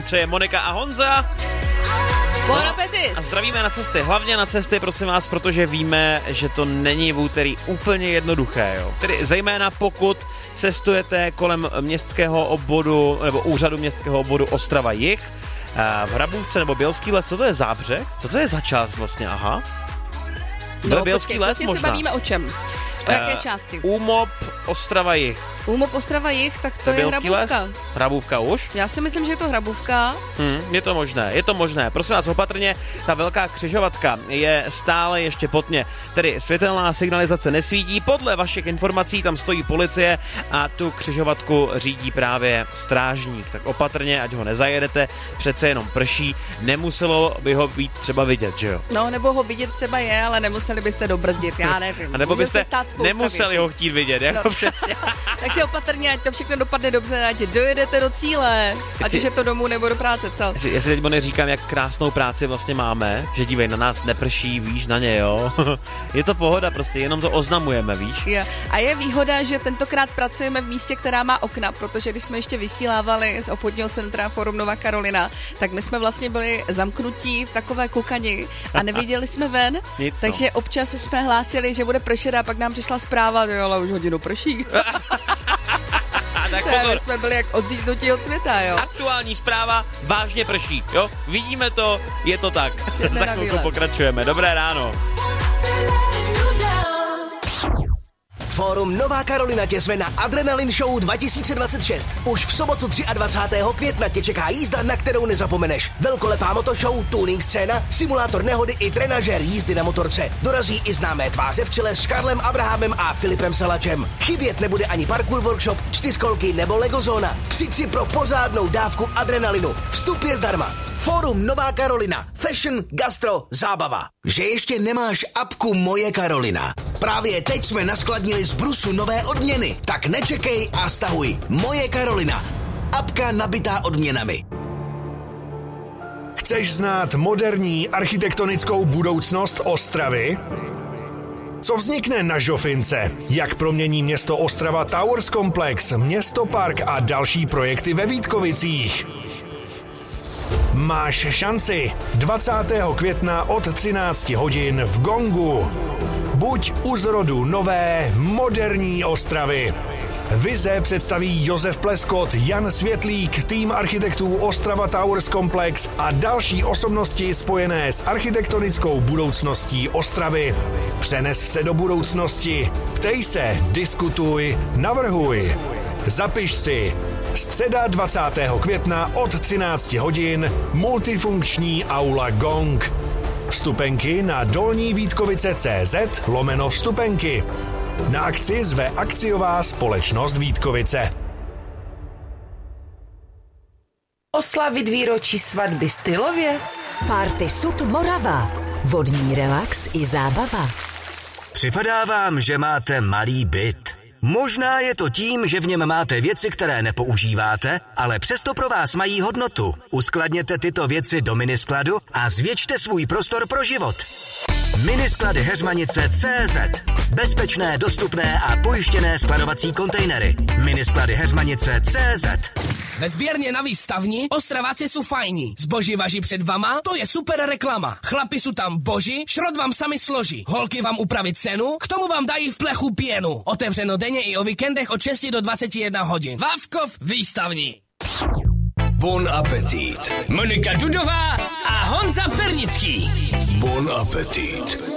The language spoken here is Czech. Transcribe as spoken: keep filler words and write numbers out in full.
přeje Monika a Honza. Bon appetit. A zdravíme na cesty, hlavně na cesty, prosím vás, protože víme, že to není v úterý úplně jednoduché, jo. Tedy zejména pokud cestujete kolem městského obvodu, nebo úřadu městského obvodu Ostrava Jih, v Hrabůvce nebo Bělský les, co to je Zábřeh? Co to je za část vlastně, aha? To no, je Bělský počkej, les přesně možná. se bavíme o čem? O jaké části? Uh, Úmop, Ostrava Jih. Úmop, Ostrava Jih, tak to, to je Hrabůvka. Les? Hrabůvka už? Já si myslím, že je to Hrabůvka. Hmm, je to možné, je to možné. Prosím vás opatrně, ta velká křižovatka je stále ještě potmě. Tedy světelná signalizace nesvítí. Podle vašich informací tam stojí policie a tu křižovatku řídí právě strážník. Tak opatrně, ať ho nezajedete, přece jenom prší. Nemuselo by ho být třeba vidět, že jo? No, nebo ho vidět třeba je, ale nemuseli byste dobrzdit, já nevím. A nebo byste nemuseli věcí. ho chtít vidět, jako no, přesně. Takže opatrně, ať to všechno dopadne dobře, ať dojedete do cíle, ať už je to domů nebo do práce, co? Jestli, jestli teď neříkám, jak krásnou práci vlastně máme, že dívej, na nás neprší, víš, na ně, jo. Je to pohoda, prostě jenom to oznamujeme, víš. Je. A je výhoda, že tentokrát pracujeme v místě, která má okna, protože když jsme ještě vysílávali z obchodního centra Forum Nová Karolina, tak my jsme vlastně byli zamknutí v takové kukani a neviděli jsme ven, Nic, takže no. občas jsme hlásili, že bude pršet a pak nám přišla zpráva, jo, ale už hodinu prší. Tak ne, jsme byli jak odříznutí od světa, jo. Aktuální zpráva, vážně prší, jo. Vidíme to, je to tak. Černé Za chvilku pokračujeme. Dobré ráno. Fórum Nová Karolina tě zve na Adrenalin Show dva tisíce dvacet šest. Už v sobotu dvacátého třetího května tě čeká jízda, na kterou nezapomeneš. Velkolepá motoshow, tuning scéna, simulátor nehody i trenažér jízdy na motorce. Dorazí i známé tváře v čele s Karlem Abrahamem a Filipem Salačem. Chybět nebude ani parkour workshop, čtyřkolky nebo Lego zóna. Přijď si pro pořádnou dávku adrenalinu. Vstup je zdarma. Fórum Nová Karolina. Fashion, gastro, zábava. Že ještě nemáš apku Moje Karolina? Právě teď jsme naskladnili z Brusu nové odměny. Tak nečekej a stahuj. Moje Karolina. Apka nabitá odměnami. Chceš znát moderní architektonickou budoucnost Ostravy? Co vznikne na Žofince? Jak promění město Ostrava Towers Komplex, Město Park a další projekty ve Vítkovicích? Máš šanci dvacátého května od třinácti hodin v Gongu. Buď u zrodu nové, moderní Ostravy. Vize představí Josef Pleskot, Jan Světlík, tým architektů Ostrava Towers Komplex a další osobnosti spojené s architektonickou budoucností Ostravy. Přenes se do budoucnosti. Ptej se, diskutuj, navrhuj. Zapiš si. Středa dvacátého května od třinácti hodin multifunkční aula Gong. Vstupenky na dolní Vítkovice tečka cé zet lomeno vstupenky. Na akci zve akciová společnost Vítkovice. Oslavit výročí svatby stylově? Party Sud Morava. Vodní relax i zábava. Připadá vám, že máte malý byt. Možná je to tím, že v něm máte věci, které nepoužíváte, ale přesto pro vás mají hodnotu. Uskladněte tyto věci do miniskladu a zvětšte svůj prostor pro život. Minisklady Heřmanice tečka cé zet. Bezpečné, dostupné a pojištěné skladovací kontejnery. Minisklady Heřmanice tečka cé zet. Ve sběrně na výstavni Ostraváci jsou fajní. Zboží važí před vama, to je super reklama. Chlapi jsou tam boží, šrot vám sami složí. Holky vám upraví cenu, k tomu vám dají v plechu pěnu. Otevřeno denně i o víkendech od šesti do dvaceti jedné hodin. Vávkov výstavní. Bon appetit. Monika Dudová a Honza Pernický. Bon appetit.